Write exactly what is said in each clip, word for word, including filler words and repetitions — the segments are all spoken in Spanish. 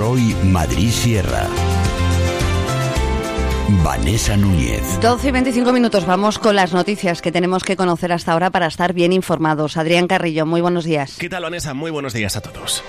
Roy Madrid Sierra. Vanessa Núñez. doce y veinticinco minutos, vamos con las noticias que tenemos que conocer hasta ahora para estar bien informados. Adrián Carrillo, muy buenos días. ¿Qué tal, Vanessa? Muy buenos días a todos.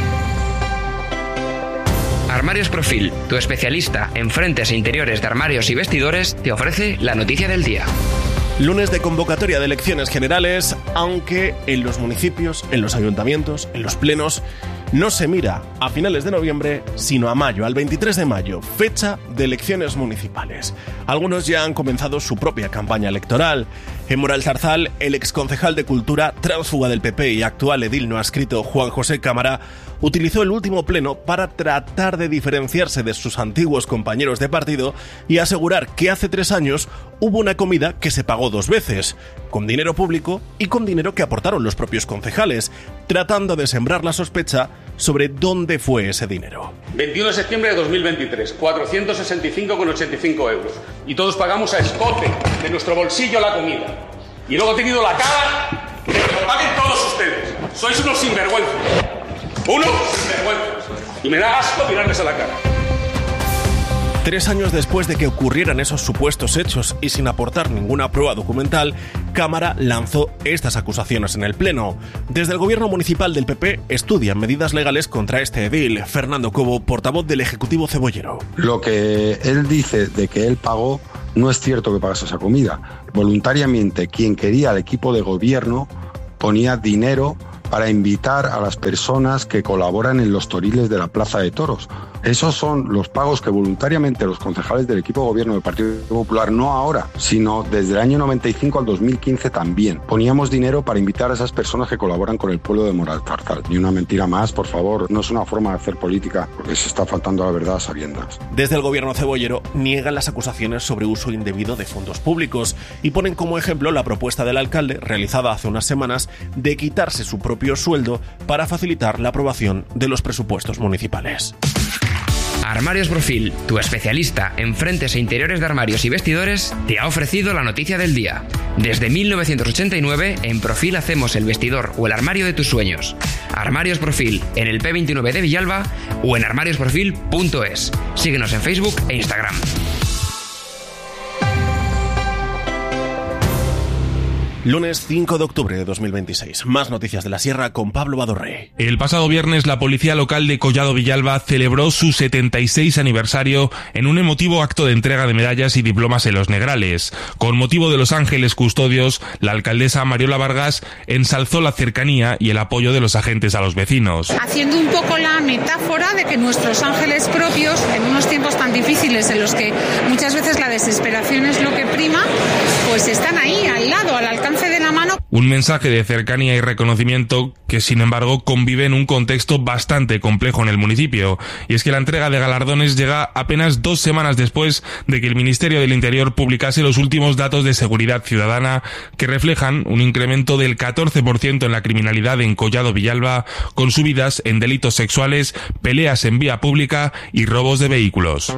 Armarios Profil, tu especialista en frentes e interiores de armarios y vestidores, te ofrece la noticia del día. Lunes de convocatoria de elecciones generales, aunque en los municipios, en los ayuntamientos, en los plenos, no se mira a finales de noviembre, sino a mayo, al veintitrés de mayo, fecha de elecciones municipales. Algunos ya han comenzado su propia campaña electoral. En Moralzarzal, el exconcejal de Cultura, tránsfuga del P P y actual edil no adscrito Juan José Cámara, utilizó el último pleno para tratar de diferenciarse de sus antiguos compañeros de partido y asegurar que hace tres años hubo una comida que se pagó dos veces, con dinero público y con dinero que aportaron los propios concejales, tratando de sembrar la sospecha sobre dónde fue ese dinero. veintiuno de septiembre de dos mil veintitrés, cuatrocientos sesenta y cinco con ochenta y cinco euros. Y todos pagamos a escote de nuestro bolsillo la comida. Y luego he tenido la cara de que lo paguen todos ustedes. Sois unos sinvergüenzas. Unos sinvergüenzas. Y me da asco mirarles a la cara. Tres años después de que ocurrieran esos supuestos hechos y sin aportar ninguna prueba documental, Cámara lanzó estas acusaciones en el Pleno. Desde el gobierno municipal del P P estudian medidas legales contra este edil. Fernando Cobo, portavoz del Ejecutivo Cebollero. Lo que él dice de que él pagó, no es cierto que pagase esa comida. Voluntariamente, quien quería al equipo de gobierno ponía dinero para invitar a las personas que colaboran en los toriles de la Plaza de Toros. Esos son los pagos que voluntariamente los concejales del equipo de gobierno del Partido Popular, no ahora, sino desde el año noventa y cinco al dos mil quince también, poníamos dinero para invitar a esas personas que colaboran con el pueblo de Moralzarzal. Ni una mentira más, por favor, no es una forma de hacer política, porque se está faltando a la verdad a sabiendas. Desde el gobierno cebollero niegan las acusaciones sobre uso indebido de fondos públicos y ponen como ejemplo la propuesta del alcalde, realizada hace unas semanas, de quitarse su propio sueldo para facilitar la aprobación de los presupuestos municipales. Armarios Profil, tu especialista en frentes e interiores de armarios y vestidores, te ha ofrecido la noticia del día. Desde mil novecientos ochenta y nueve, en Profil hacemos el vestidor o el armario de tus sueños. Armarios Profil, en el P veintinueve de Villalba o en armarios profil punto es. Síguenos en Facebook e Instagram. Lunes cinco de octubre de dos mil veintiséis. Más noticias de la Sierra con Pablo Badorré. El pasado viernes, la policía local de Collado Villalba celebró su setenta y seis aniversario en un emotivo acto de entrega de medallas y diplomas en Los Negrales. Con motivo de los ángeles custodios, la alcaldesa Mariola Vargas ensalzó la cercanía y el apoyo de los agentes a los vecinos. Haciendo un poco la metáfora de que nuestros ángeles propios, en unos tiempos tan difíciles en los que muchas veces la desesperación es lo que prima, pues están ahí, al lado, al alcance de la mano. Un mensaje de cercanía y reconocimiento que, sin embargo, convive en un contexto bastante complejo en el municipio. Y es que la entrega de galardones llega apenas dos semanas después de que el Ministerio del Interior publicase los últimos datos de seguridad ciudadana que reflejan un incremento del catorce por ciento en la criminalidad en Collado Villalba, con subidas en delitos sexuales, peleas en vía pública y robos de vehículos.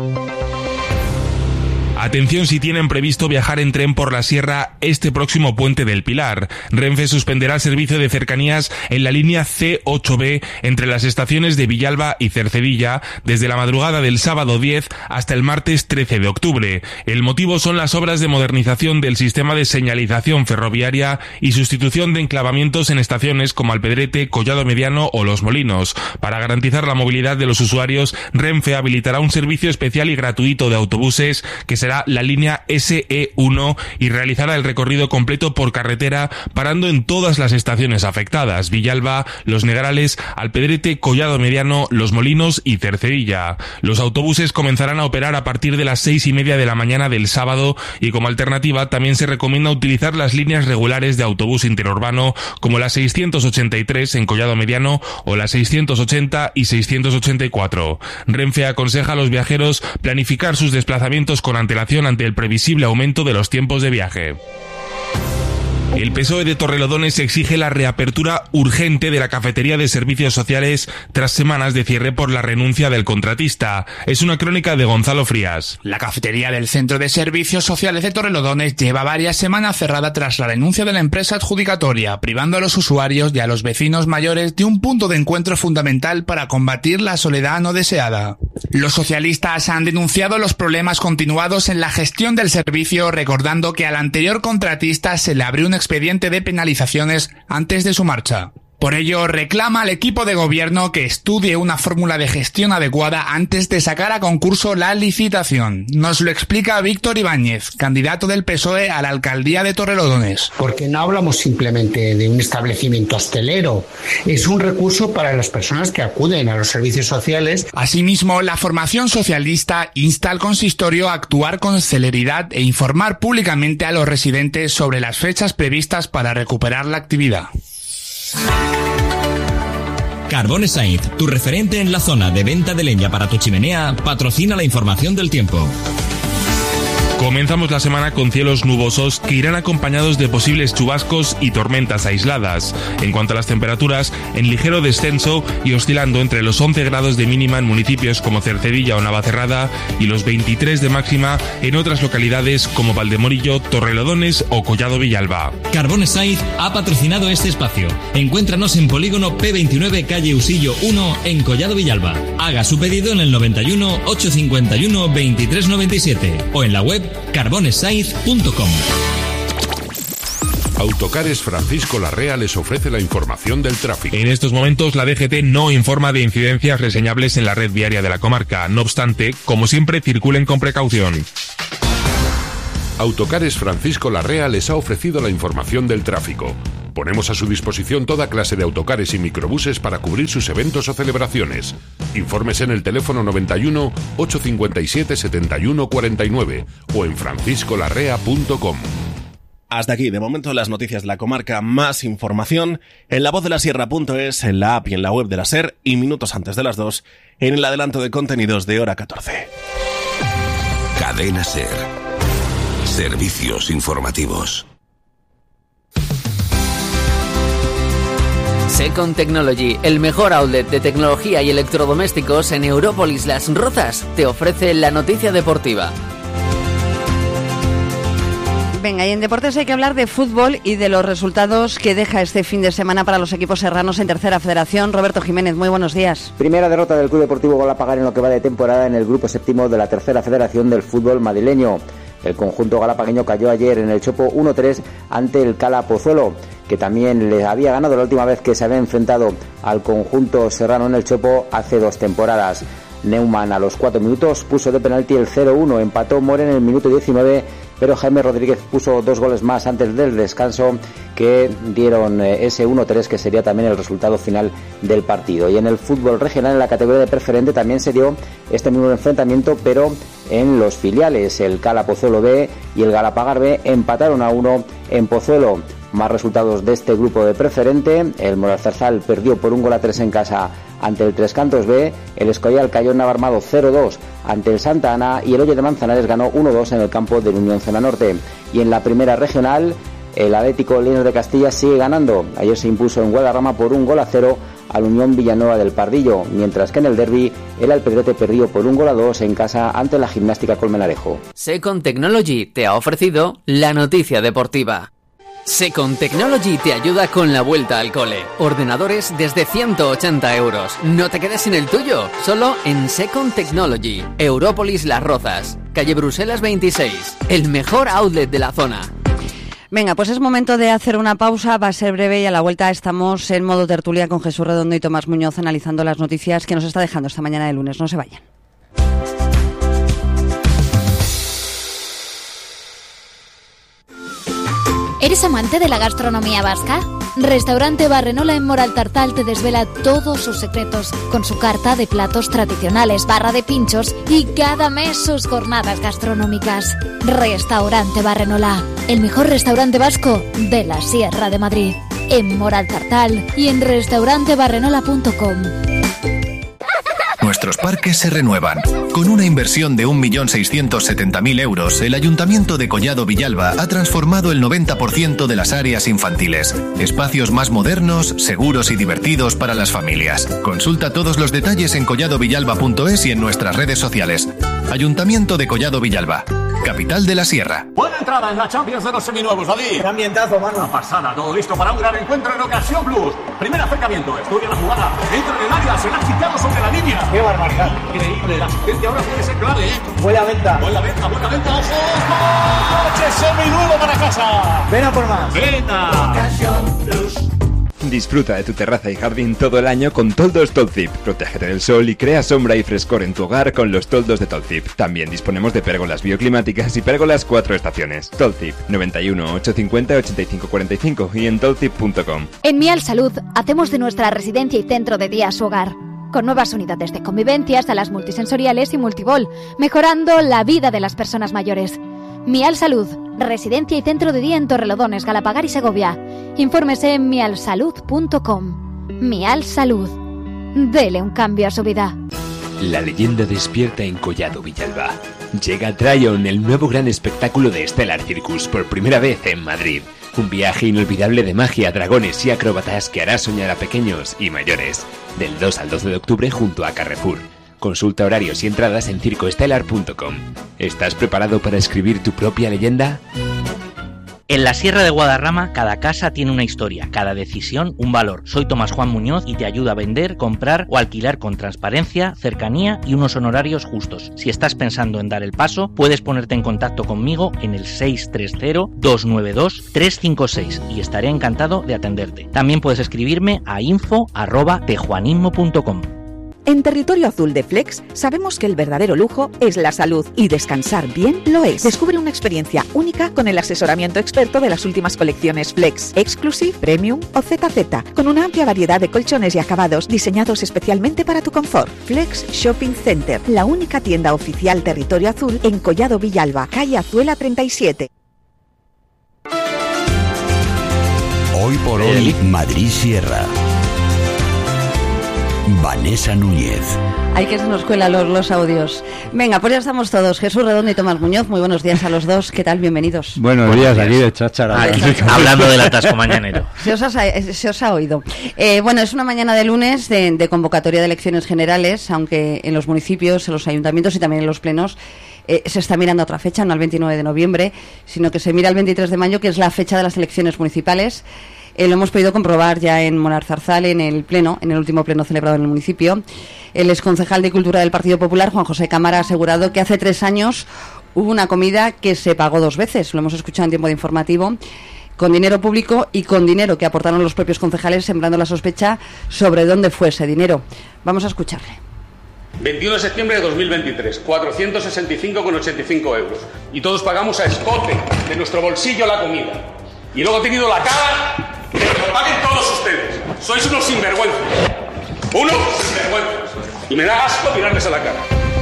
Atención si tienen previsto viajar en tren por la sierra este próximo Puente del Pilar. Renfe suspenderá el servicio de cercanías en la línea C ocho B entre las estaciones de Villalba y Cercedilla desde la madrugada del sábado diez hasta el martes trece de octubre. El motivo son las obras de modernización del sistema de señalización ferroviaria y sustitución de enclavamientos en estaciones como Alpedrete, Collado Mediano o Los Molinos. Para garantizar la movilidad de los usuarios, Renfe habilitará un servicio especial y gratuito de autobuses que será la línea S E uno y realizará el recorrido completo por carretera, parando en todas las estaciones afectadas: Villalba, Los Negrales, Alpedrete, Collado Mediano, Los Molinos y Cercedilla. Los autobuses comenzarán a operar a partir de las seis y media de la mañana del sábado y como alternativa también se recomienda utilizar las líneas regulares de autobús interurbano como la seiscientos ochenta y tres en Collado Mediano o la seiscientos ochenta y seiscientos ochenta y cuatro. Renfe aconseja a los viajeros planificar sus desplazamientos con antelación ante el previsible aumento de los tiempos de viaje. El P S O E de Torrelodones exige la reapertura urgente de la cafetería de servicios sociales tras semanas de cierre por la renuncia del contratista. Es una crónica de Gonzalo Frías. La cafetería del Centro de Servicios Sociales de Torrelodones lleva varias semanas cerrada tras la renuncia de la empresa adjudicatoria, privando a los usuarios y a los vecinos mayores de un punto de encuentro fundamental para combatir la soledad no deseada. Los socialistas han denunciado los problemas continuados en la gestión del servicio, recordando que al anterior contratista se le abrió un expediente de penalizaciones antes de su marcha. Por ello, reclama al equipo de gobierno que estudie una fórmula de gestión adecuada antes de sacar a concurso la licitación. Nos lo explica Víctor Ibáñez, candidato del P S O E a la alcaldía de Torrelodones. Porque no hablamos simplemente de un establecimiento hostelero, es un recurso para las personas que acuden a los servicios sociales. Asimismo, la formación socialista insta al consistorio a actuar con celeridad e informar públicamente a los residentes sobre las fechas previstas para recuperar la actividad. Carbones Sainz, tu referente en la zona de venta de leña para tu chimenea, patrocina la información del tiempo. Comenzamos la semana con cielos nubosos que irán acompañados de posibles chubascos y tormentas aisladas. En cuanto a las temperaturas, en ligero descenso y oscilando entre los once grados de mínima en municipios como Cercedilla o Navacerrada y los veintitrés de máxima en otras localidades como Valdemorillo, Torrelodones o Collado Villalba. Carbones Sainz ha patrocinado este espacio. Encuéntranos en Polígono P veintinueve, calle Usillo uno, en Collado Villalba. Haga su pedido en el noventa y uno, ochocientos cincuenta y uno, veintitrés noventa y siete o en la web carbones sainz punto com. Autocares Francisco Larrea les ofrece la información del tráfico. En estos momentos la D G T no informa de incidencias reseñables en la red viaria de la comarca. No obstante, como siempre, circulen con precaución. Autocares Francisco Larrea les ha ofrecido la información del tráfico. Ponemos a su disposición toda clase de autocares y microbuses para cubrir sus eventos o celebraciones. Infórmese en el teléfono noventa y uno, ochocientos cincuenta y siete, setenta y uno cuarenta y nueve o en francisco larrea punto com. Hasta aquí, de momento, las noticias de la comarca. Más información en la voz de la sierra punto es, en la app y en la web de la SER, y minutos antes de las dos, en el adelanto de contenidos de hora catorce. Cadena SER. Servicios informativos. Second Technology, el mejor outlet de tecnología y electrodomésticos en Európolis Las Rozas, te ofrece la noticia deportiva. Venga, y en deportes hay que hablar de fútbol y de los resultados que deja este fin de semana para los equipos serranos en Tercera Federación. Roberto Jiménez, muy buenos días. Primera derrota del Club Deportivo Galapagar en lo que va de temporada en el grupo séptimo de la Tercera Federación del fútbol madrileño. El conjunto galapagueño cayó ayer en el Chopo uno tres ante el Cala Pozuelo, que también le había ganado la última vez que se había enfrentado al conjunto serrano en el Chopo hace dos temporadas. Neumann a los cuatro minutos puso de penalti el cero uno, empató More en el minuto diecinueve, pero Jaime Rodríguez puso dos goles más antes del descanso que dieron ese uno tres, que sería también el resultado final del partido. Y en el fútbol regional, en la categoría de preferente, también se dio este mismo enfrentamiento, pero en los filiales. El Cala Pozuelo B y el Galapagar B empataron a uno en Pozuelo. Más resultados de este grupo de preferente: el Moralzarzal perdió por un gol a tres en casa ante el Tres Cantos B, el Escorial cayó en Navarmado cero dos ante el Santa Ana y el Oye de Manzanares ganó uno dos en el campo del Unión Zona Norte. Y en la primera regional, el Atlético Leones de Castilla sigue ganando. Ayer se impuso en Guadarrama por un gol a cero al Unión Villanueva del Pardillo, mientras que en el derbi el Alpedrete perdió por un gol a dos en casa ante la Gimnástica Colmenarejo. Second Technology te ha ofrecido la noticia deportiva. Second Technology te ayuda con la vuelta al cole. Ordenadores desde ciento ochenta euros. No te quedes sin el tuyo, solo en Second Technology. Európolis Las Rozas, calle Bruselas veintiséis, el mejor outlet de la zona. Venga, pues es momento de hacer una pausa, va a ser breve y a la vuelta estamos en modo tertulia con Jesús Redondo y Tomás Muñoz analizando las noticias que nos está dejando esta mañana de lunes. No se vayan. ¿Eres amante de la gastronomía vasca? Restaurante Barrenola en Moralzarzal te desvela todos sus secretos con su carta de platos tradicionales, barra de pinchos y cada mes sus jornadas gastronómicas. Restaurante Barrenola, el mejor restaurante vasco de la Sierra de Madrid. En Moralzarzal y en restaurante barrenola punto com. Nuestro nuestros parques se renuevan. Con una inversión de un millón seiscientos setenta mil euros, el Ayuntamiento de Collado Villalba ha transformado el noventa por ciento de las áreas infantiles. Espacios más modernos, seguros y divertidos para las familias. Consulta todos los detalles en collado villalba punto es y en nuestras redes sociales. Ayuntamiento de Collado Villalba, capital de la Sierra. Buena entrada en la Champions de los seminuevos, David. Qué ambientazo, mano. Una pasada, todo listo para un gran encuentro en Ocasión Plus. Primer acercamiento, estudia la jugada. Entra en el área, será quitado sobre la línea. Qué barbaridad. Increíble, la asistencia ahora puede ser clave, ¿eh? Buena venta. Buena venta, buena venta, ojo. ¡Coche seminuevo para casa! Ven a por más. Venga. Ocasión Plus. Disfruta de tu terraza y jardín todo el año con toldos Tolzip. Protégete del sol y crea sombra y frescor en tu hogar con los toldos de Tolzip. También disponemos de pérgolas bioclimáticas y pérgolas cuatro estaciones. Tolzip, noventa y uno, ochocientos cincuenta, ochenta y cinco cuarenta y cinco y en tolzip punto com. En Mial Salud hacemos de nuestra residencia y centro de día su hogar, con nuevas unidades de convivencia, salas multisensoriales y multibol, mejorando la vida de las personas mayores. Mial Salud, residencia y centro de día en Torrelodones, Galapagar y Segovia. Infórmese en mial salud punto com. Mial Salud. Dele un cambio a su vida. La leyenda despierta en Collado Villalba. Llega Tryon, el nuevo gran espectáculo de Stellar Circus, por primera vez en Madrid. Un viaje inolvidable de magia, dragones y acróbatas que hará soñar a pequeños y mayores. Del dos al doce de octubre junto a Carrefour. Consulta horarios y entradas en circo estelar punto com. ¿Estás preparado para escribir tu propia leyenda? En la Sierra de Guadarrama, cada casa tiene una historia, cada decisión un valor. Soy Tomás Juan Muñoz y te ayudo a vender, comprar o alquilar con transparencia, cercanía y unos honorarios justos. Si estás pensando en dar el paso, puedes ponerte en contacto conmigo en el seis tres cero, dos nueve dos, tres cinco seis y estaré encantado de atenderte. También puedes escribirme a info arroba tejuanismo punto com. En Territorio Azul de Flex sabemos que el verdadero lujo es la salud y descansar bien lo es. Descubre una experiencia única con el asesoramiento experto de las últimas colecciones Flex, Exclusive, Premium o Z Z, con una amplia variedad de colchones y acabados diseñados especialmente para tu confort. Flex Shopping Center, la única tienda oficial Territorio Azul en Collado Villalba, calle Azuela treinta y siete. Hoy por hoy, Madrid Sierra. Vanessa Núñez. Hay que se nos cuelan los, los audios. Venga, pues ya estamos todos. Jesús Redondo y Tomás Muñoz, muy buenos días a los dos. ¿Qué tal? Bienvenidos. Buenos, buenos días, días, aquí de cháchara. Aquí, hablando del atasco mañanero. Se os ha, se os ha oído. Eh, bueno, es una mañana de lunes de, de convocatoria de elecciones generales, aunque en los municipios, en los ayuntamientos y también en los plenos eh, se está mirando a otra fecha, no al veintinueve de noviembre, sino que se mira al veintitrés de mayo, que es la fecha de las elecciones municipales. Eh, lo hemos podido comprobar ya en Monarzarzal, en el pleno, en el último pleno celebrado en el municipio. El exconcejal de Cultura del Partido Popular, Juan José Cámara, ha asegurado que hace tres años hubo una comida que se pagó dos veces. Lo hemos escuchado en tiempo de informativo, con dinero público y con dinero que aportaron los propios concejales, sembrando la sospecha sobre dónde fue ese dinero. Vamos a escucharle. veintiuno de septiembre de dos mil veintitrés, cuatrocientos sesenta y cinco con ochenta y cinco euros. Y todos pagamos a escote de nuestro bolsillo la comida. Y luego he tenido la cara de que lo paguen todos ustedes. Sois unos sinvergüenzas. Unos sinvergüenzas. Y me da asco tirarles a la cara.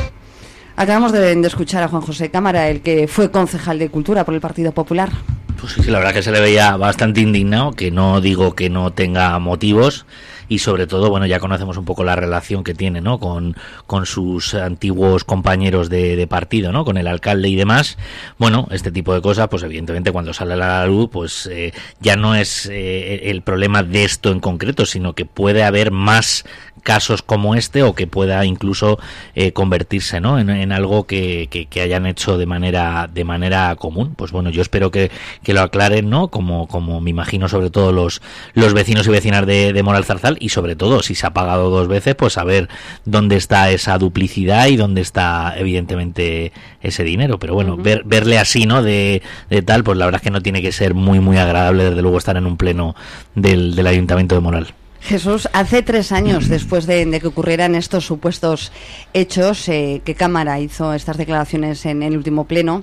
Acabamos de, de escuchar a Juan José Cámara, el que fue concejal de Cultura por el Partido Popular. Pues sí, la verdad que se le veía bastante indignado, que no digo que no tenga motivos, y sobre todo, bueno, ya conocemos un poco la relación que tiene, ¿no?, con, con sus antiguos compañeros de, de partido, ¿no?, con el alcalde y demás. Bueno, este tipo de cosas, pues evidentemente cuando sale a la luz, pues eh, ya no es eh, el problema de esto en concreto, sino que puede haber más casos como este, o que pueda incluso eh, convertirse, ¿no?, en, en algo que, que, que hayan hecho de manera de manera común. Pues bueno, yo espero que, que lo aclaren, ¿no?, como como me imagino sobre todo los los vecinos y vecinas de, de Monarzarzal, y sobre todo si se ha pagado dos veces, pues saber dónde está esa duplicidad y dónde está evidentemente ese dinero. Pero bueno, uh-huh. ver, verle así, ¿no?, de, de tal, pues la verdad es que no tiene que ser muy muy agradable, desde luego, estar en un pleno del, del Ayuntamiento de Moral. Jesús, hace tres años después de, de que ocurrieran estos supuestos hechos, eh, que Cámara hizo estas declaraciones en el último pleno,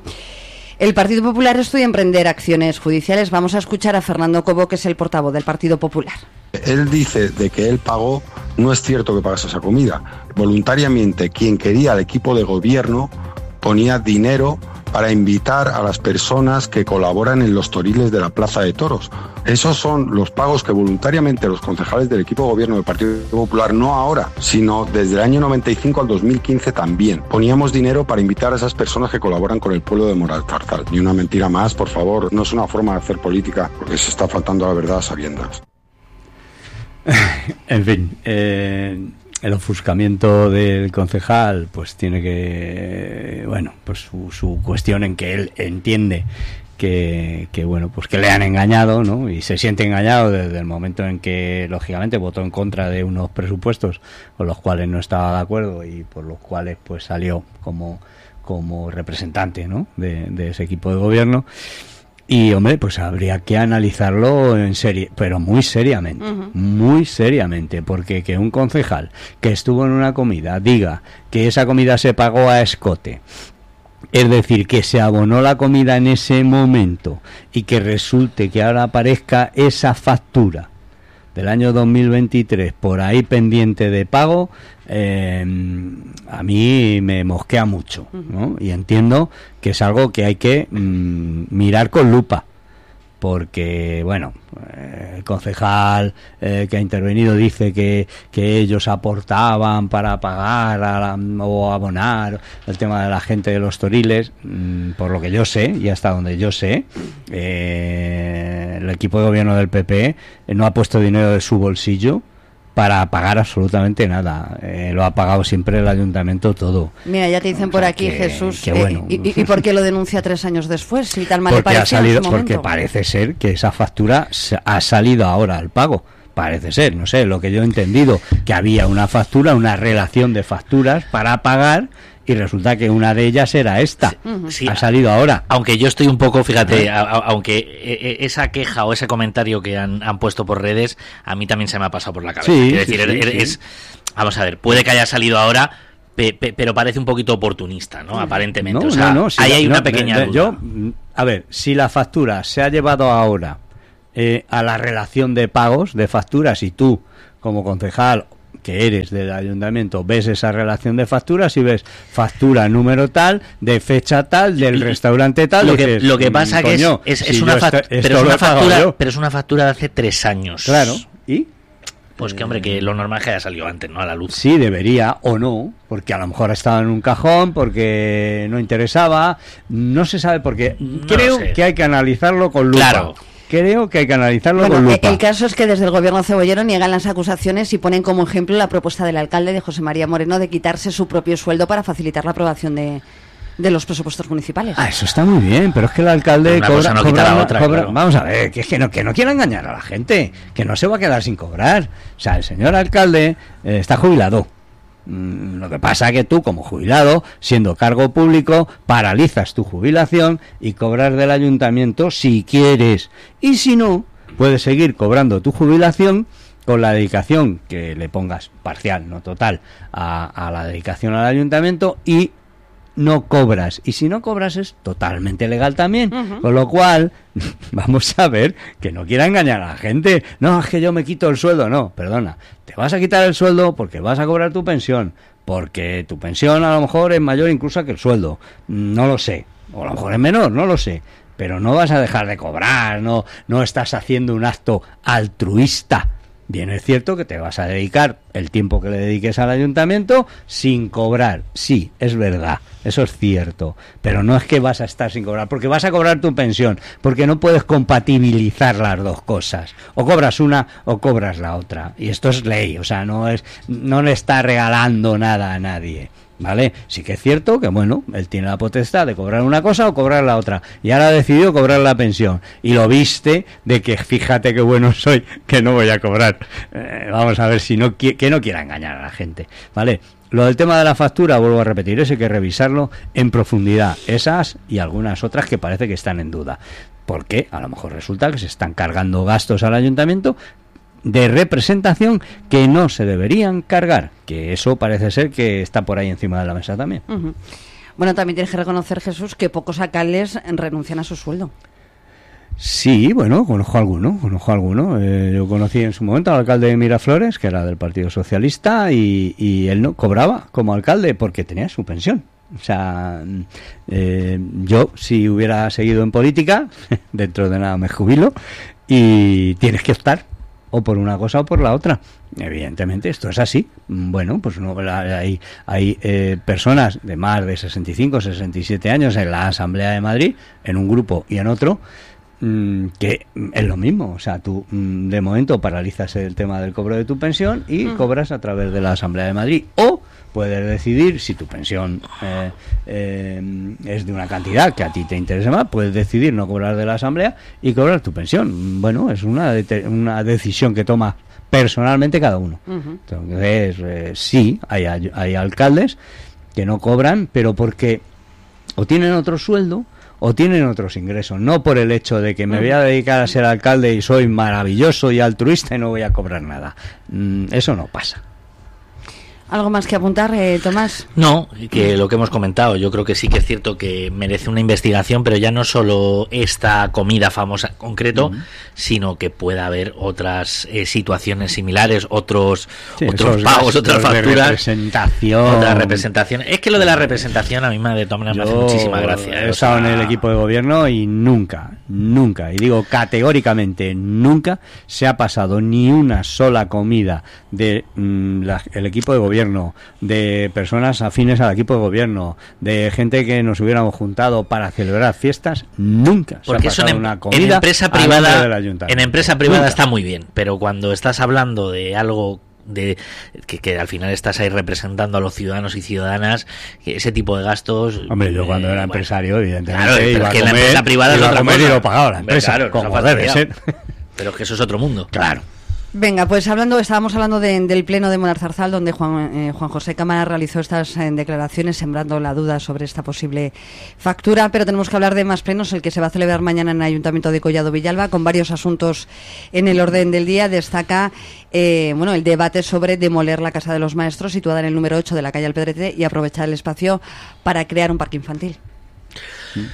el Partido Popular estudia emprender acciones judiciales. Vamos a escuchar a Fernando Cobo, que es el portavoz del Partido Popular. Él dice de que él pagó, no es cierto que pagase esa comida. Voluntariamente, quien quería al equipo de gobierno ponía dinero para invitar a las personas que colaboran en los toriles de la Plaza de Toros. Esos son los pagos que voluntariamente los concejales del equipo de gobierno del Partido Popular, no ahora, sino desde el año noventa y cinco al dos mil quince también, poníamos dinero para invitar a esas personas que colaboran con el pueblo de Moralzarzal. Ni una mentira más, por favor, no es una forma de hacer política, porque se está faltando a la verdad a sabiendas. En fin, eh, el ofuscamiento del concejal pues tiene que, bueno, pues su, su cuestión en que él entiende que, que bueno, pues que le han engañado, ¿no? Y se siente engañado desde el momento en que lógicamente votó en contra de unos presupuestos con los cuales no estaba de acuerdo y por los cuales pues salió como como representante, ¿no? de, de ese equipo de gobierno. Y, hombre, pues habría que analizarlo en serie, pero muy seriamente, uh-huh. muy seriamente, porque que un concejal que estuvo en una comida diga que esa comida se pagó a escote, es decir, que se abonó la comida en ese momento y que resulte que ahora aparezca esa factura del año dos mil veintitrés por ahí pendiente de pago, eh, a mí me mosquea mucho, ¿no? Y entiendo que es algo que hay que mm, mirar con lupa, porque, bueno, eh, el concejal eh, que ha intervenido dice que, que ellos aportaban para pagar a la, o abonar el tema de la gente de los toriles. Mm, por lo que yo sé, y hasta donde yo sé, eh, el equipo de gobierno del P P eh, no ha puesto dinero de su bolsillo para pagar absolutamente nada. Eh, lo ha pagado siempre el ayuntamiento todo. Mira, ya te dicen por aquí, que, Jesús, que bueno. eh, y, ¿y por qué lo denuncia tres años después? Si tal mal le porque ha salido, en su porque parece ser que esa factura ha salido ahora al pago. Parece ser, no sé, lo que yo he entendido, que había una factura, una relación de facturas para pagar, y resulta que una de ellas era esta. Sí, ha salido ahora. Aunque yo estoy un poco, fíjate, a, a, aunque esa queja o ese comentario que han, han puesto por redes, a mí también se me ha pasado por la cabeza. Sí, Quiero sí, decir, sí, es, sí. es, vamos a ver, puede que haya salido ahora, pe, pe, pero parece un poquito oportunista, ¿no? Aparentemente. No, o sea, no, no, si ahí la, hay no, una pequeña de, de, duda. Yo, a ver, si la factura se ha llevado ahora eh, a la relación de pagos, de facturas, y tú, como concejal que eres del ayuntamiento, ves esa relación de facturas y ves factura número tal, de fecha tal, del restaurante tal. Lo que, dices, lo que pasa coño, que es, es, si es una, esto, fact- esto pero, es una factura, yo. pero es una factura de hace tres años. Claro, ¿y? Pues que, hombre, que lo normal es que haya salido antes, ¿no? A la luz. Sí, debería, o no, porque a lo mejor ha estado en un cajón, porque no interesaba, no se sabe por qué. No Creo sé. que hay que analizarlo con lupa. Claro. Creo que hay que analizarlo Bueno, con lupa. el caso es que desde el gobierno cebollero niegan las acusaciones y ponen como ejemplo la propuesta del alcalde de José María Moreno de quitarse su propio sueldo para facilitar la aprobación de, de los presupuestos municipales. Ah, eso está muy bien, pero es que el alcalde Una cobra, cosa no cobra- quita la otra, cobra- claro. Vamos a ver, que es que no, que no quiera engañar a la gente, que no se va a quedar sin cobrar. O sea, el señor alcalde eh, está jubilado. Mm, Lo que pasa es que tú, como jubilado, siendo cargo público, paralizas tu jubilación y cobras del ayuntamiento si quieres. Y si no, puedes seguir cobrando tu jubilación con la dedicación que le pongas, parcial, no total, a, a la dedicación al ayuntamiento, y no cobras. Y si no cobras es totalmente legal también. Uh-huh. Con lo cual, vamos a ver, que no quiera engañar a la gente. No, es que yo me quito el sueldo. No, perdona. Te vas a quitar el sueldo porque vas a cobrar tu pensión. Porque tu pensión a lo mejor es mayor incluso que el sueldo. No lo sé. O a lo mejor es menor, no lo sé. Pero no vas a dejar de cobrar. No, no estás haciendo un acto altruista. Bien, es cierto que te vas a dedicar el tiempo que le dediques al ayuntamiento sin cobrar. Sí, es verdad, eso es cierto. Pero no es que vas a estar sin cobrar, porque vas a cobrar tu pensión, porque no puedes compatibilizar las dos cosas. O cobras una o cobras la otra. Y esto es ley, o sea, no es, no le está regalando nada a nadie. ¿Vale? Sí que es cierto que, bueno, él tiene la potestad de cobrar una cosa o cobrar la otra, y ahora ha decidido cobrar la pensión, y lo viste de que, fíjate qué bueno soy, que no voy a cobrar. Eh, vamos a ver si no, que no quiera engañar a la gente, ¿vale? Lo del tema de la factura, vuelvo a repetir, eso hay que revisarlo en profundidad, esas y algunas otras que parece que están en duda, porque a lo mejor resulta que se están cargando gastos al ayuntamiento de representación que no se deberían cargar, que eso parece ser que está por ahí encima de la mesa también. Uh-huh. Bueno, también tienes que reconocer, Jesús, que pocos alcaldes renuncian a su sueldo. Sí, bueno, conozco alguno, conozco alguno. Eh, yo conocí en su momento al alcalde de Miraflores, que era del Partido Socialista, y, y él no cobraba como alcalde porque tenía su pensión. O sea, eh, yo si hubiera seguido en política, dentro de nada me jubilo, y tienes que optar o por una cosa o por la otra. Evidentemente esto es así. Bueno, pues no, hay, hay eh, personas de más de sesenta y cinco, sesenta y siete años en la Asamblea de Madrid, en un grupo y en otro, mmm, que es lo mismo. O sea, tú mmm, de momento paralizas el tema del cobro de tu pensión y mm. cobras a través de la Asamblea de Madrid, o puedes decidir, si tu pensión eh, eh, es de una cantidad que a ti te interesa más, puedes decidir no cobrar de la Asamblea y cobrar tu pensión. Bueno, es una, de- una decisión que toma personalmente cada uno. Uh-huh. Entonces, eh, sí, hay, hay alcaldes que no cobran, pero porque o tienen otro sueldo o tienen otros ingresos, no por el hecho de que me voy a dedicar a ser alcalde y soy maravilloso y altruista y no voy a cobrar nada. Mm, eso no pasa. ¿Algo más que apuntar, eh, Tomás? No, que lo que hemos comentado, yo creo que sí que es cierto que merece una investigación, pero ya no solo esta comida famosa en concreto, uh-huh. sino que pueda haber otras eh, situaciones similares, otros sí, otros pagos, otras facturas, representación, otras representaciones. Es que lo de la representación a mí me, de todas maneras, me hace muchísima gracia. He estado en el equipo de gobierno y nunca, nunca, y digo categóricamente nunca se ha pasado ni una sola comida de mm, la, el equipo de gobierno, de personas afines al equipo de gobierno, de gente que nos hubiéramos juntado para celebrar fiestas, nunca porque se ha pasado en, una comida en empresa privada, del ayuntamiento. En empresa privada Nunca. está muy bien, pero cuando estás hablando de algo de que, que al final estás ahí representando a los ciudadanos y ciudadanas, ese tipo de gastos. Hombre, yo cuando eh, era bueno, empresario, evidentemente, claro, iba pero a que comer, la empresa privada es iba a otra comer cosa. y lo pagaba la empresa, Claro, como no debe ser. Pero es que eso es otro mundo. Claro. Venga, pues hablando, estábamos hablando de, del pleno de Monarzarzal, donde Juan, eh, Juan José Cámara realizó estas eh, declaraciones, sembrando la duda sobre esta posible factura, pero tenemos que hablar de más plenos, el que se va a celebrar mañana en el Ayuntamiento de Collado Villalba, con varios asuntos en el orden del día. Destaca eh, bueno, el debate sobre demoler la Casa de los Maestros, situada en el número ocho de la calle Alpedrete, y aprovechar el espacio para crear un parque infantil. Sí.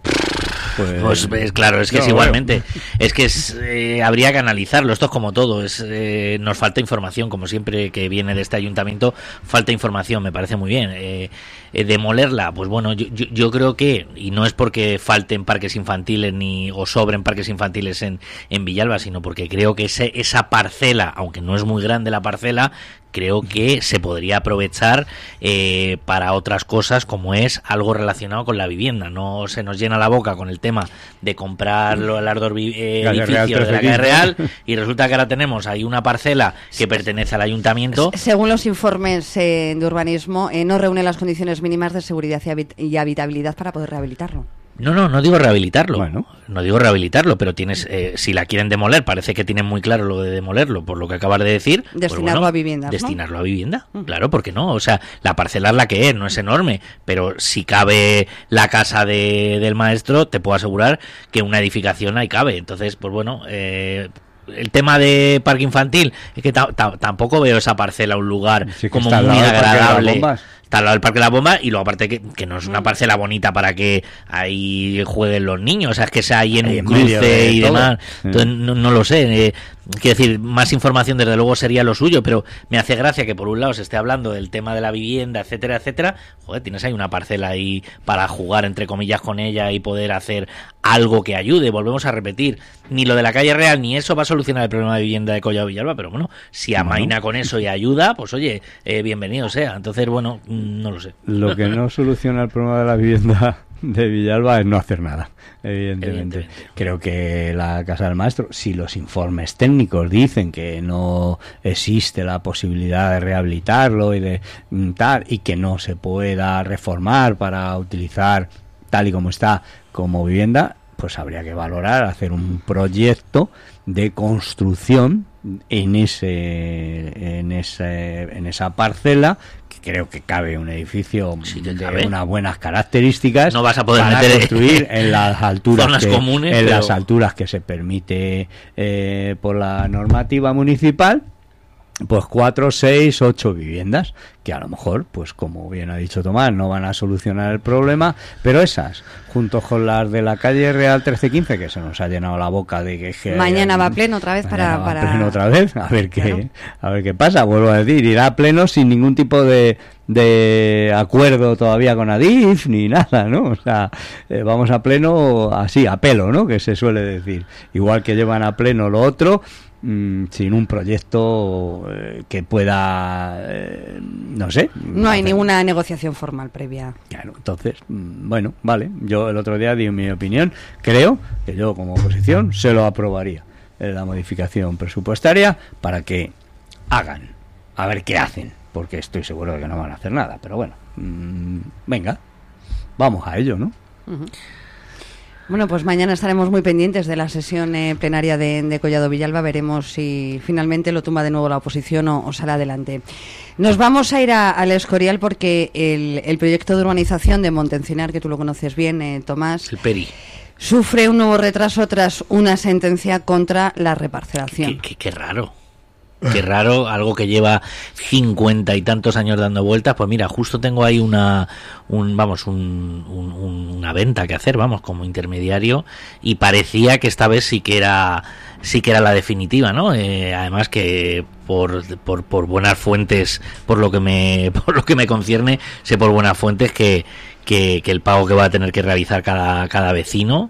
Pues, pues claro, es que no, es igualmente, bueno. es que es, eh, habría que analizarlo. Esto es como todo, es eh, nos falta información, como siempre que viene de este ayuntamiento, falta información, me parece muy bien. Eh, eh, demolerla, pues bueno, yo, yo, yo creo que, y no es porque falten parques infantiles ni o sobren parques infantiles en, en Villalba, sino porque creo que ese, esa parcela, aunque no es muy grande la parcela, creo que se podría aprovechar eh, para otras cosas, como es algo relacionado con la vivienda. No se nos llena la boca con el tema de comprar el ardor eh, edificio de la calle Real y resulta que ahora tenemos ahí una parcela que pertenece al ayuntamiento. Según los informes eh, de urbanismo, eh, no reúne las condiciones mínimas de seguridad y, habit- y habitabilidad para poder rehabilitarlo. No, no, no digo rehabilitarlo, bueno. no digo rehabilitarlo, pero tienes, eh, si la quieren demoler, parece que tienen muy claro lo de demolerlo, por lo que acabas de decir. Destinarlo pues bueno, a viviendas, Destinarlo ¿no? a vivienda, uh-huh. claro, ¿por qué no? O sea, la parcela es la que es, no es enorme, pero si cabe la casa de, del maestro, te puedo asegurar que una edificación ahí cabe. Entonces, pues bueno, eh... el tema de parque infantil es que ta- ta- tampoco veo esa parcela un lugar sí, como muy agradable. Está al lado del Parque de la Bomba y luego aparte que, que no es una parcela bonita para que ahí jueguen los niños, o sea, es que sea ahí en ahí un en cruce de y todo. demás. Entonces, no, no lo sé. Eh, quiero decir, más información desde luego sería lo suyo, pero me hace gracia que por un lado se esté hablando del tema de la vivienda, etcétera, etcétera. Joder, tienes ahí una parcela ahí para jugar entre comillas con ella y poder hacer algo que ayude. Volvemos a repetir, ni lo de la calle Real ni eso va a solucionar el problema de vivienda de Collado Villalba, pero bueno, si amaina con eso y ayuda, pues oye, eh, bienvenido sea. Entonces, bueno, no lo sé. Lo que no soluciona el problema de la vivienda de Villalba es no hacer nada, evidentemente. evidentemente. Creo que la Casa del Maestro, si los informes técnicos dicen que no existe la posibilidad de rehabilitarlo y de tal, y que no se pueda reformar para utilizar tal y como está como vivienda, pues habría que valorar hacer un proyecto de construcción en ese en ese en esa parcela, que creo que cabe un edificio sí de cabe. unas buenas características. No vas a poder para meter construir en las alturas zonas que, comunes, en pero... las alturas que se permite eh, por la normativa municipal. pues cuatro, seis, ocho viviendas, que a lo mejor, pues como bien ha dicho Tomás, no van a solucionar el problema, pero esas, junto con las de la calle Real trece quince, que se nos ha llenado la boca de que... que mañana va a pleno otra vez para... va para... a pleno otra vez, a ver qué, Claro. a ver qué pasa, vuelvo a decir, irá a pleno sin ningún tipo de, de acuerdo todavía con Adif, ni nada, ¿no? O sea, eh, vamos a pleno así, a pelo, ¿no? Que se suele decir. Igual que llevan a pleno lo otro, sin un proyecto eh, que pueda, eh, no sé. No hay ninguna negociación formal previa. Claro, entonces, mm, bueno, vale. Yo el otro día di mi opinión. Creo que yo como oposición se lo aprobaría, eh, la modificación presupuestaria, para que hagan, a ver qué hacen, porque estoy seguro de que no van a hacer nada. Pero bueno, mmm, venga, vamos a ello, ¿no? Uh-huh. Bueno, pues mañana estaremos muy pendientes de la sesión eh, plenaria de, de Collado Villalba. Veremos si finalmente lo tumba de nuevo la oposición o, o sale adelante. Nos vamos a ir a- al Escorial porque el, el proyecto de urbanización de Montencinar, que tú lo conoces bien, eh, Tomás, El Peri. sufre un nuevo retraso tras una sentencia contra la reparcelación. Qué, qué, qué raro. Qué raro, algo que lleva cincuenta y tantos años dando vueltas. Pues mira, justo tengo ahí una, un, vamos, un, un- un- una venta que hacer, vamos, como intermediario, y parecía que esta vez sí que era, sí que era la definitiva, ¿no? Eh, además que por, por, por buenas fuentes, por lo que me, por lo que me concierne, sé por buenas fuentes que, que, que el pago que va a tener que realizar cada, cada vecino,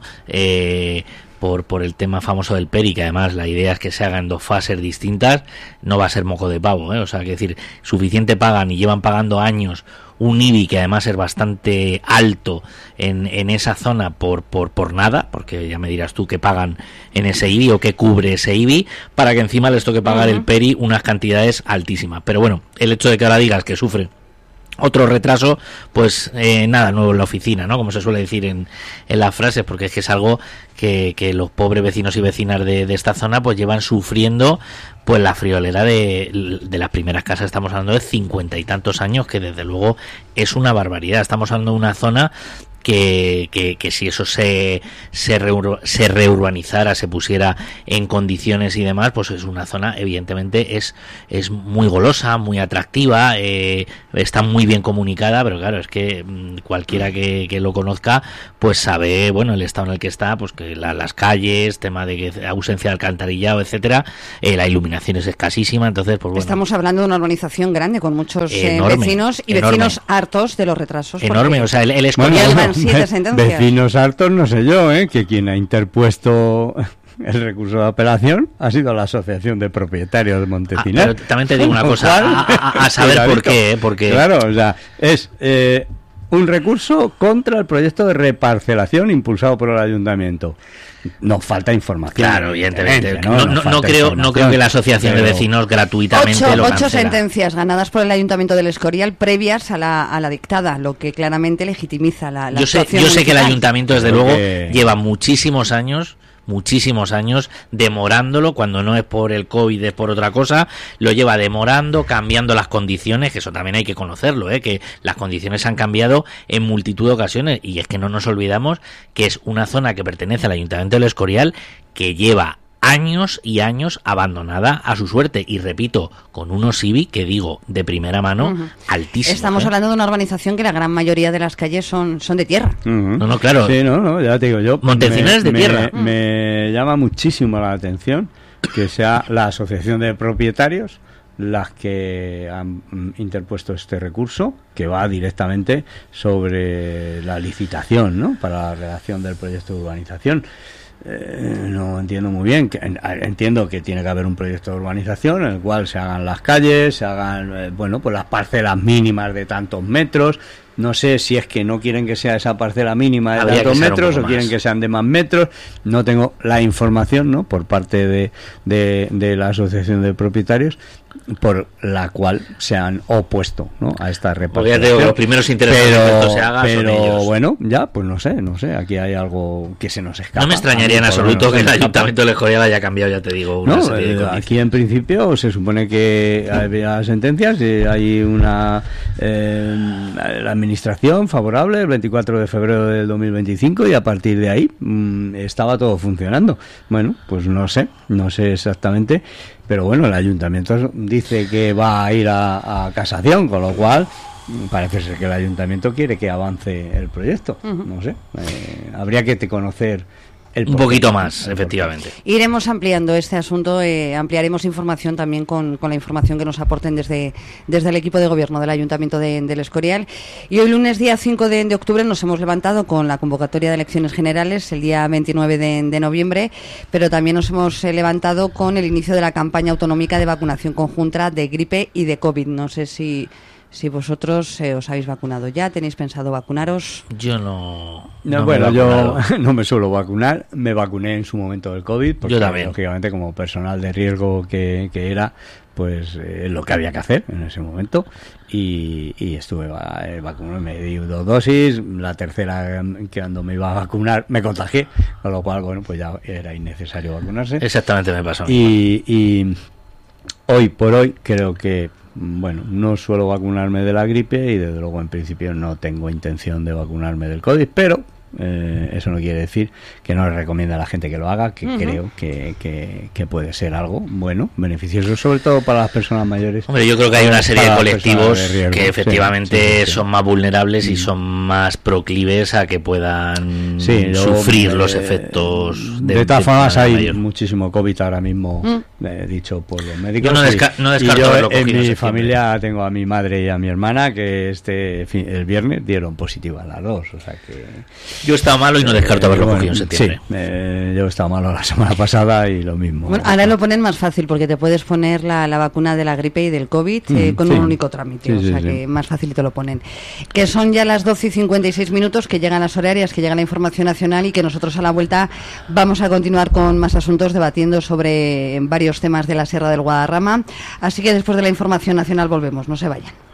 eh, por, por el tema famoso del Peri, que además la idea es que se haga en dos fases distintas, no va a ser moco de pavo, ¿eh? O sea, que decir, suficiente pagan y llevan pagando años un I B I que además es bastante alto en, en esa zona por, por, por nada, porque ya me dirás tú que pagan en ese I B I o que cubre ese I B I, para que encima les toque pagar Ujú. el Peri unas cantidades altísimas. Pero bueno, el hecho de que ahora digas que sufre otro retraso, pues eh, nada nuevo en la oficina, ¿no? Como se suele decir en, en las frases, porque es que es algo que, que los pobres vecinos y vecinas de, de esta zona pues llevan sufriendo pues la friolera de, de las primeras casas. Estamos hablando de cincuenta y tantos años, que desde luego es una barbaridad. Estamos hablando de una zona que, que, que si eso se se, reur, se reurbanizara, se pusiera en condiciones y demás, pues es una zona, evidentemente es es muy golosa, muy atractiva, eh, está muy bien comunicada, pero claro, es que mmm, cualquiera que, que lo conozca pues sabe, bueno, el estado en el que está, pues que la, las calles, tema de que ausencia de alcantarillado, etcétera, eh, la iluminación es escasísima, entonces pues bueno. Estamos hablando de una urbanización grande con muchos eh, Enorme, vecinos y enorme. vecinos hartos de los retrasos. Enorme, porque o sea, el, el ya Escorial- llevan siete sentencias. Vecinos hartos, no sé yo, ¿eh? Que quien ha interpuesto el recurso de apelación ha sido la Asociación de Propietarios de Montecinar. Ah, pero también te digo una Con lo cosa, cual, a- a- a saber por cuidadito. qué, ¿eh? Porque- Claro, o sea, es eh, un recurso contra el proyecto de reparcelación impulsado por el Ayuntamiento. Nos falta información. Claro, evidentemente. ¿no? No, Nos no, falta no creo, no creo que la asociación de pero- vecinos gratuitamente Ocho, lo ocho cancela. sentencias ganadas por el Ayuntamiento del Escorial previas a la, a la dictada, lo que claramente legitimiza la, la Yo sé, actuación yo sé que el municipal. ayuntamiento, desde Creo luego, que- lleva muchísimos años, muchísimos años demorándolo, cuando no es por el COVID, es por otra cosa, lo lleva demorando, cambiando las condiciones, que eso también hay que conocerlo, ¿eh? Que las condiciones han cambiado en multitud de ocasiones, y es que no nos olvidamos que es una zona que pertenece al Ayuntamiento del Escorial, que lleva años y años abandonada a su suerte, y repito, con unos I B I que digo de primera mano Ujú. altísimos. Estamos ¿eh? hablando de una urbanización que la gran mayoría de las calles son, son de tierra. Ujú. No, no, claro. Sí, no, no, ya te digo yo. Montecinar me- es de me- tierra. Me llama muchísimo la atención que sea la Asociación de Propietarios las que han mm, interpuesto este recurso, que va directamente sobre la licitación, ¿no? Para la redacción del proyecto de urbanización. Eh, no entiendo muy bien, que, en- entiendo que tiene que haber un proyecto de urbanización en el cual se hagan las calles, se hagan, eh, bueno, pues las parcelas mínimas de tantos metros. No sé si es que no quieren que sea esa parcela mínima de Habría que tantos ser un metros poco o quieren más. que sean de más metros. No tengo la información, ¿no? Por parte de, de, de la Asociación de Propietarios, por la cual se han opuesto, ¿no? A esta Pues ya repartición. te digo que los primeros interesados en que esto se haga son pero ellos. bueno, ya, pues no sé, no sé. Aquí hay algo que se nos escapa. No me extrañaría en A mí, por lo absoluto menos, que el se me escapa. Ayuntamiento del Escorial haya cambiado, ya te digo, una No, serie de eh, condiciones. aquí en principio se supone que había sentencias y hay una eh, la administración favorable el veinticuatro de febrero del dos mil veinticinco, y a partir de ahí mmm, estaba todo funcionando. Bueno, pues no sé, no sé exactamente, pero bueno, el ayuntamiento dice que va a ir a, a casación, con lo cual parece ser que el ayuntamiento quiere que avance el proyecto. Uh-huh. No sé, eh, habría que te conocer el un poquito más, efectivamente. Iremos ampliando este asunto, eh, ampliaremos información también con, con la información que nos aporten desde, desde el equipo de gobierno del Ayuntamiento de, del Escorial. Y hoy lunes, día cinco de, de octubre, nos hemos levantado con la convocatoria de elecciones generales el día veintinueve de, de noviembre, pero también nos hemos eh, levantado con el inicio de la campaña autonómica de vacunación conjunta de gripe y de COVID. No sé si... Si vosotros eh, os habéis vacunado ya, ¿tenéis pensado vacunaros? Yo no... no, no bueno, me yo no me suelo vacunar. Me vacuné en su momento del COVID, porque yo también, lógicamente, como personal de riesgo que, que era, pues eh, lo que había que hacer en ese momento. Y, y estuve eh, vacunado, me di dos dosis. La tercera, que cuando me iba a vacunar, me contagié, con lo cual, bueno, pues ya era innecesario vacunarse. Exactamente me pasó. Y, y hoy por hoy creo que, bueno, no suelo vacunarme de la gripe y desde luego en principio no tengo intención de vacunarme del COVID, pero eh, eso no quiere decir que no le recomienda a la gente que lo haga, que uh-huh. creo que, que, que puede ser algo bueno, beneficioso, sobre todo para las personas mayores. Hombre, yo creo que hay una serie de colectivos de riesgo, que efectivamente sí, sí, sí, son más vulnerables y son más proclives a que puedan sí, yo, sufrir eh, los efectos de, de todas formas hay mayor. Muchísimo COVID ahora mismo, mm. eh, dicho por los médicos. Yo no, desca- no descarto y yo haberlo en mi en familia tengo a mi madre y a mi hermana que este fin, el viernes dieron positiva a las dos, o sea que yo he estado malo y no descarto haberlo bueno, cogido en septiembre. Sí, eh, yo he estado malo la semana pasada y lo mismo. Bueno, ahora lo ponen más fácil porque te puedes poner la, la vacuna de la gripe y del COVID eh, mm, con sí. un único trámite, sí, o sea sí, que sí. más fácil te lo ponen. Que son ya las doce y cincuenta y seis minutos, que llegan las horarias, que llega la información nacional y que nosotros a la vuelta vamos a continuar con más asuntos debatiendo sobre varios temas de la Sierra del Guadarrama. Así que después de la información nacional volvemos, no se vayan.